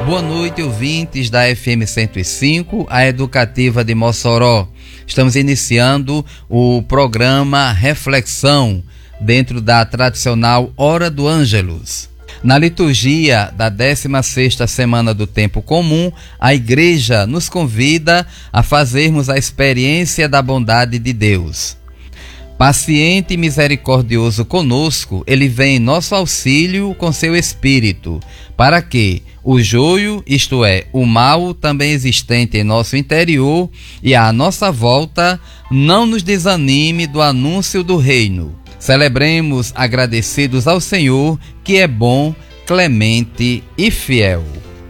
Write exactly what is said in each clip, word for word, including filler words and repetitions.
Boa noite, ouvintes da F M cento e cinco, a educativa de Mossoró. Estamos iniciando o programa Reflexão, dentro da tradicional Hora do Ângelus. Na liturgia da décima sexta semana do Tempo Comum, a Igreja nos convida a fazermos a experiência da bondade de Deus. Paciente e misericordioso conosco, Ele vem em nosso auxílio com seu Espírito, para que o joio, isto é, o mal também existente em nosso interior e à nossa volta, não nos desanime do anúncio do reino. Celebremos agradecidos ao Senhor, que é bom, clemente e fiel.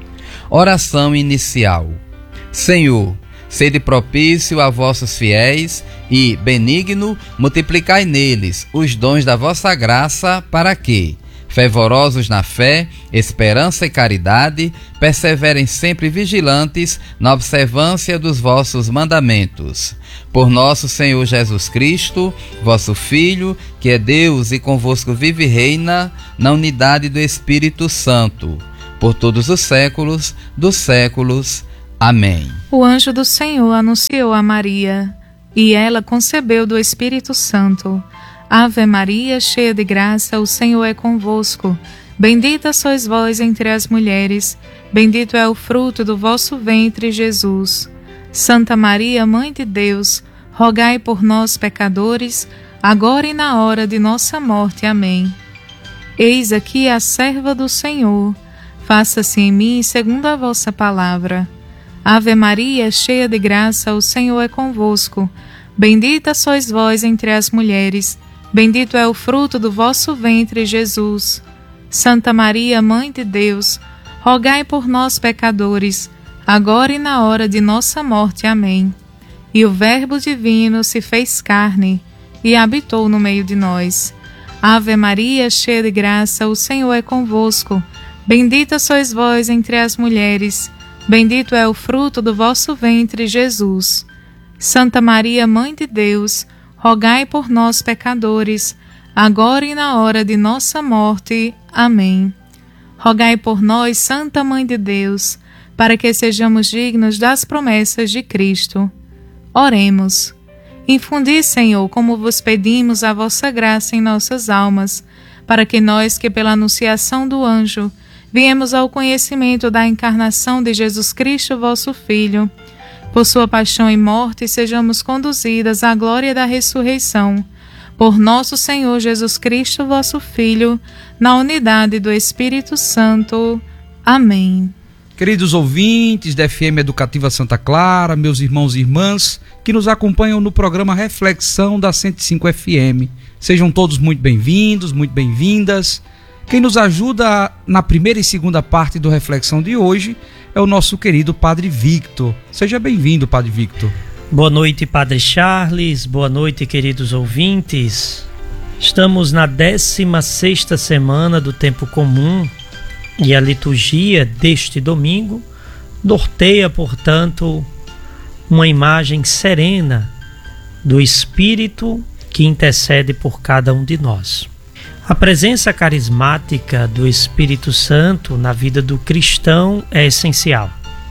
Oração inicial. Senhor, sede propício a vossos fiéis e, benigno, multiplicai neles os dons da vossa graça, para que, fervorosos na fé, esperança e caridade, perseverem sempre vigilantes na observância dos vossos mandamentos. Por nosso Senhor Jesus Cristo, vosso Filho, que é Deus e convosco vive e reina, na unidade do Espírito Santo, por todos os séculos dos séculos. Amém. O anjo do Senhor anunciou a Maria, e ela concebeu do Espírito Santo. Ave Maria, cheia de graça, o Senhor é convosco. Bendita sois vós entre as mulheres, bendito é o fruto do vosso ventre, Jesus. Santa Maria, Mãe de Deus, rogai por nós, pecadores, agora e na hora de nossa morte. Amém. Eis aqui a serva do Senhor, faça-se em mim segundo a vossa palavra. Ave Maria, cheia de graça, o Senhor é convosco. Bendita sois vós entre as mulheres, bendito é o fruto do vosso ventre, Jesus. Santa Maria, Mãe de Deus, rogai por nós, pecadores, agora e na hora de nossa morte. Amém. E o Verbo divino se fez carne e habitou no meio de nós. Ave Maria, cheia de graça, o Senhor é convosco. Bendita sois vós entre as mulheres, bendito é o fruto do vosso ventre, Jesus. Santa Maria, Mãe de Deus, rogai por nós, pecadores, agora e na hora de nossa morte. Amém. Rogai por nós, Santa Mãe de Deus, para que sejamos dignos das promessas de Cristo. Oremos. Infundi, Senhor, como vos pedimos, a vossa graça em nossas almas, para que nós, que pela anunciação do anjo, viemos ao conhecimento da encarnação de Jesus Cristo, vosso Filho, por sua paixão e morte, sejamos conduzidas à glória da ressurreição. Por nosso Senhor Jesus Cristo, vosso Filho, na unidade do Espírito Santo. Amém. Queridos ouvintes da F M Educativa Santa Clara, meus irmãos e irmãs que nos acompanham no programa Reflexão da cento e cinco F M, sejam todos muito bem-vindos, muito bem-vindas. Quem nos ajuda na primeira e segunda parte do Reflexão de hoje é o nosso querido Padre Victor. Seja bem-vindo, Padre Victor. Boa noite, Padre Charles. Boa noite, queridos ouvintes. Estamos na décima sexta semana do Tempo Comum e a liturgia deste domingo norteia, portanto, uma imagem serena do Espírito que intercede por cada um de nós. A presença carismática do Espírito Santo na vida do cristão é essencial.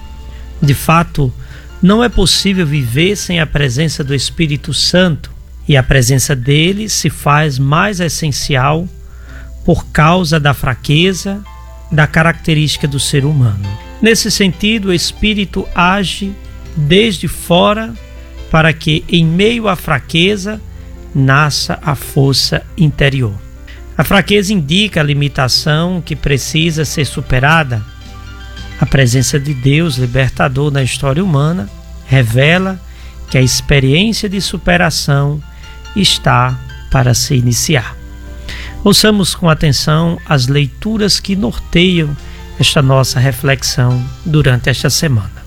De fato, não é possível viver sem a presença do Espírito Santo, e a presença dele se faz mais essencial por causa da fraqueza, da característica do ser humano. Nesse sentido, o Espírito age desde fora para que, em meio à fraqueza, nasça a força interior. A fraqueza indica a limitação que precisa ser superada. A presença de Deus, libertador na história humana, revela que a experiência de superação está para se iniciar. Ouçamos com atenção as leituras que norteiam esta nossa reflexão durante esta semana.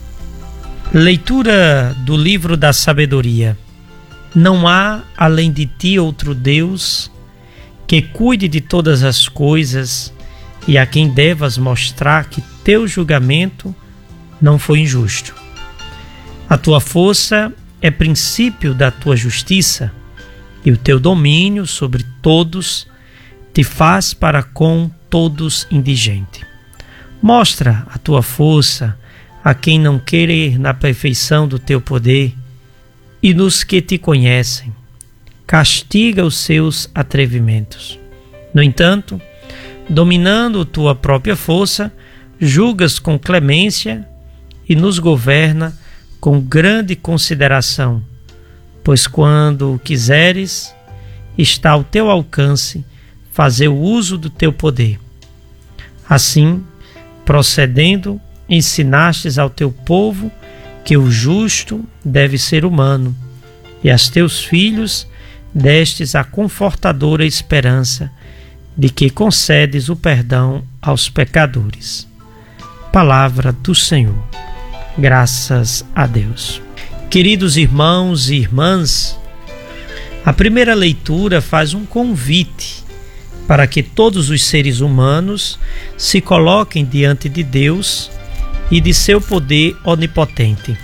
Leitura do livro da sabedoria. Não há além de ti outro Deus que cuide de todas as coisas e a quem devas mostrar que teu julgamento não foi injusto. A tua força é princípio da tua justiça e o teu domínio sobre todos te faz para com todos indigente. Mostra a tua força a quem não quer ir na perfeição do teu poder, e nos que te conhecem. Castiga os seus atrevimentos. No entanto, dominando tua própria força, julgas com clemência e nos governa com grande consideração, pois quando quiseres, está ao teu alcance fazer o uso do teu poder. Assim, procedendo, ensinastes ao teu povo que o justo deve ser humano, e aos teus filhos destes a confortadora esperança de que concedes o perdão aos pecadores. Palavra do Senhor. Graças a Deus. Queridos irmãos e irmãs, a primeira leitura faz um convite para que todos os seres humanos se coloquem diante de Deus e de seu poder onipotente.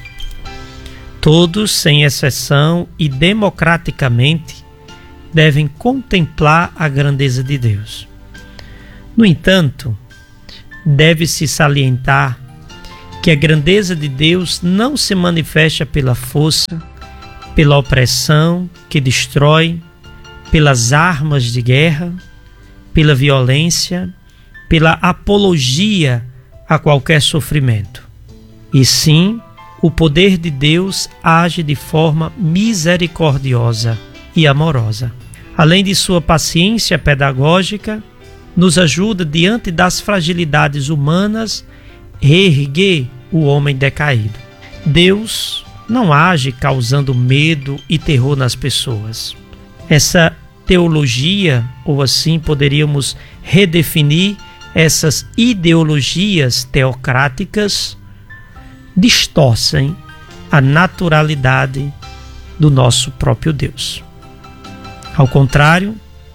Todos, sem exceção e democraticamente, devem contemplar a grandeza de Deus. No entanto, deve-se salientar que a grandeza de Deus não se manifesta pela força, pela opressão que destrói, pelas armas de guerra, pela violência, pela apologia a qualquer sofrimento. E sim, o poder de Deus age de forma misericordiosa e amorosa. Além de sua paciência pedagógica, nos ajuda diante das fragilidades humanas reerguer o homem decaído. Deus não age causando medo e terror nas pessoas. Essa teologia, ou assim poderíamos redefinir essas ideologias teocráticas, distorcem a naturalidade do nosso próprio Deus. Ao contrário,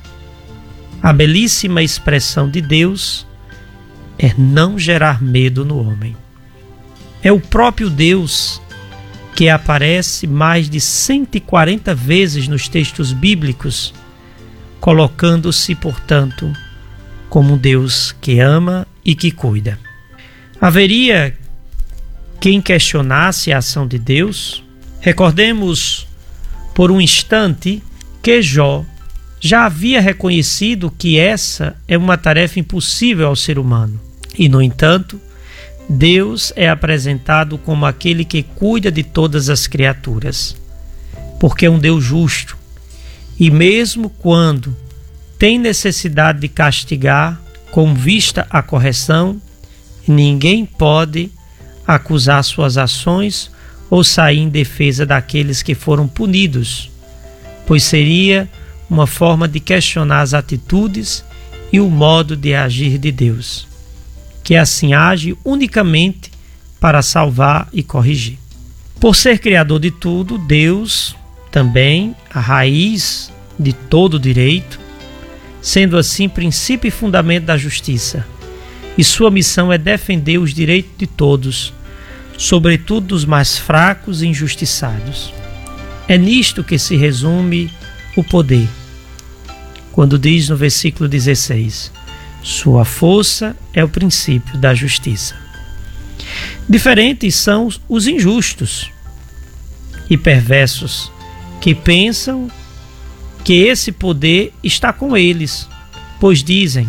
a belíssima expressão de Deus é não gerar medo no homem. É o próprio Deus que aparece mais de cento e quarenta vezes nos textos bíblicos, colocando-se, portanto, como um Deus que ama e que cuida. Haveria quem questionasse a ação de Deus? Recordemos por um instante que Jó já havia reconhecido que essa é uma tarefa impossível ao ser humano. E, no entanto, Deus é apresentado como aquele que cuida de todas as criaturas, porque é um Deus justo. E mesmo quando tem necessidade de castigar com vista à correção, ninguém pode acusar suas ações ou sair em defesa daqueles que foram punidos, pois seria uma forma de questionar as atitudes e o modo de agir de Deus, que assim age unicamente para salvar e corrigir. Por ser criador de tudo, Deus também a raiz de todo direito, sendo assim princípio e fundamento da justiça, e sua missão é defender os direitos de todos, sobretudo dos mais fracos e injustiçados. É nisto que se resume o poder, quando diz no versículo dezesseis: sua força é o princípio da justiça. Diferentes são os injustos e perversos, que pensam que esse poder está com eles, pois dizem: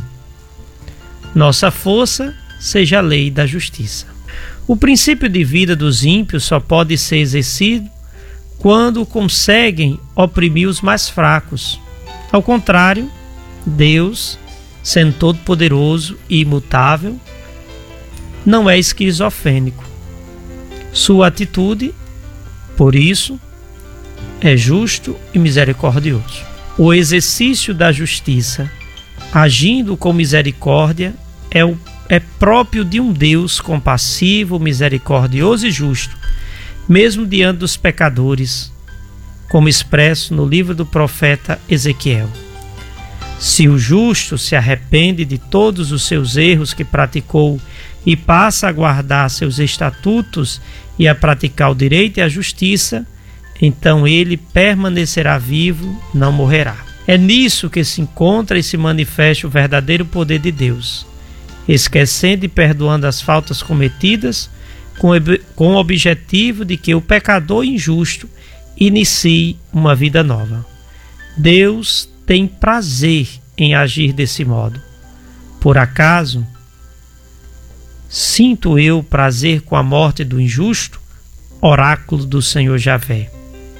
nossa força seja a lei da justiça. O princípio de vida dos ímpios só pode ser exercido quando conseguem oprimir os mais fracos. Ao contrário, Deus, sendo todo-poderoso e imutável, não é esquizofrênico. Sua atitude, por isso, é justo e misericordioso. O exercício da justiça, agindo com misericórdia, é, o, é próprio de um Deus compassivo, misericordioso e justo, mesmo diante dos pecadores, como expresso no livro do profeta Ezequiel. Se o justo se arrepende de todos os seus erros que praticou e passa a guardar seus estatutos e a praticar o direito e a justiça, então ele permanecerá vivo, não morrerá. É nisso que se encontra e se manifesta o verdadeiro poder de Deus. esquecendo e perdoando as faltas cometidas, com, com o objetivo de que o pecador injusto inicie uma vida nova. Deus tem prazer em agir desse modo. Por acaso, sinto eu prazer com a morte do injusto? Oráculo do Senhor Javé.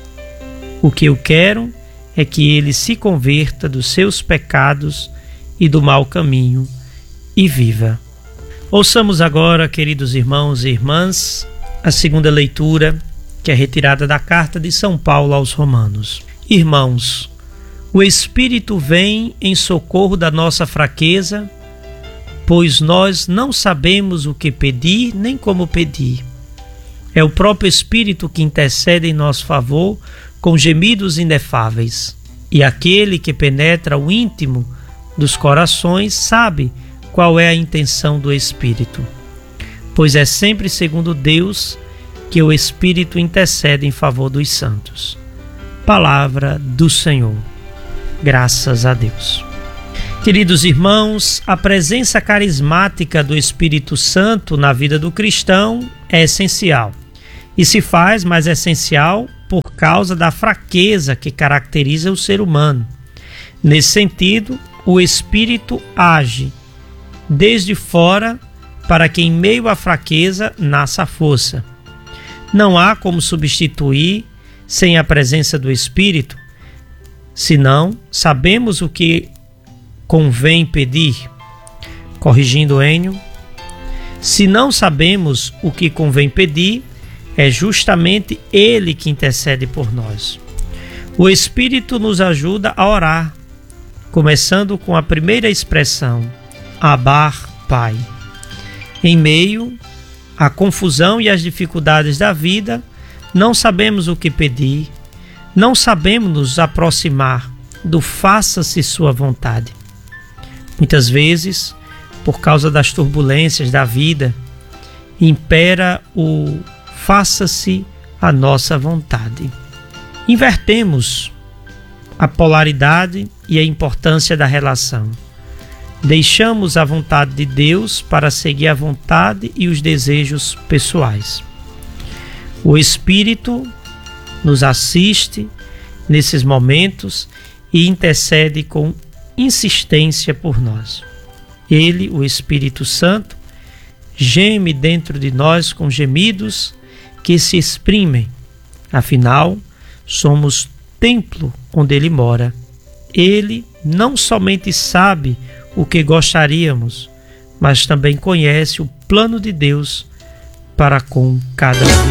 O que eu quero é que ele se converta dos seus pecados e do mau caminho e viva. Ouçamos agora, queridos irmãos e irmãs, a segunda leitura, que é retirada da carta de São Paulo aos Romanos. Irmãos, o Espírito vem em socorro da nossa fraqueza, pois nós não sabemos o que pedir nem como pedir. É o próprio Espírito que intercede em nosso favor com gemidos inefáveis. E aquele que penetra o íntimo dos corações sabe qual é a intenção do Espírito, pois é sempre segundo Deus que o Espírito intercede em favor dos santos. Palavra do Senhor. Graças a Deus. Queridos irmãos, a presença carismática do Espírito Santo na vida do cristão é essencial. E se faz mais essencial por causa da fraqueza que caracteriza o ser humano. Nesse sentido, o Espírito age desde fora para que em meio à fraqueza nasça a força. Não há como substituir sem a presença do Espírito, senão sabemos o que convém pedir. Corrigindo Enio, se não sabemos o que convém pedir, é justamente Ele que intercede por nós. O Espírito nos ajuda a orar, começando com a primeira expressão, Abba, Pai. Em meio à confusão e às dificuldades da vida, não sabemos o que pedir, não sabemos nos aproximar do faça-se sua vontade. Muitas vezes, por causa das turbulências da vida, impera o faça-se a nossa vontade. Invertemos a polaridade e a importância da relação. Deixamos a vontade de Deus para seguir a vontade e os desejos pessoais. O Espírito nos assiste nesses momentos e intercede com insistência por nós. Ele, o Espírito Santo, geme dentro de nós com gemidos que se exprimem. Afinal, somos templo onde Ele mora. Ele não somente sabe o que gostaríamos, mas também conhece o plano de Deus para com cada um.